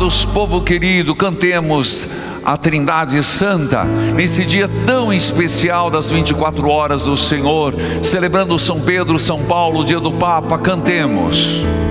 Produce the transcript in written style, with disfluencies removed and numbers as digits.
Amados, povo querido, cantemos a Trindade Santa, nesse dia tão especial das 24 horas do Senhor, celebrando São Pedro, São Paulo, o dia do Papa. Cantemos.